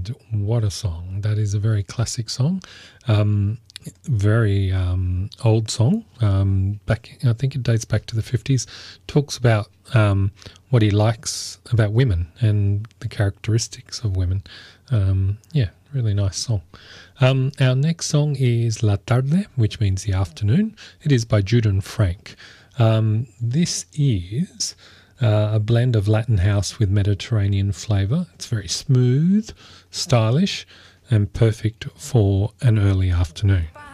And what a song. That is a very classic song. Very old song. I think it dates back to the 50s. Talks about what he likes about women and the characteristics of women. Really nice song. Our next song is La Tarde, which means the afternoon. It is by Juden Frank. This is a blend of Latin house with Mediterranean flavour. It's very smooth, stylish, and perfect for an early afternoon.